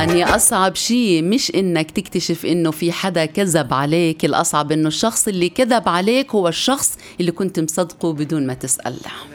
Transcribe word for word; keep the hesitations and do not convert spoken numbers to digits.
يعني أصعب شيء مش إنك تكتشف إنه في حدا كذب عليك، الأصعب إنه الشخص اللي كذب عليك هو الشخص اللي كنت مصدقه بدون ما تسأل.